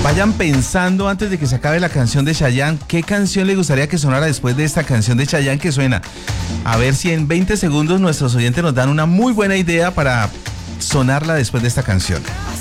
Vayan pensando antes de que se acabe la canción de Chayanne, ¿qué canción le gustaría que sonara después de esta canción de Chayanne que suena? A ver si en 20 segundos nuestros oyentes nos dan una muy buena idea para sonarla después de esta canción.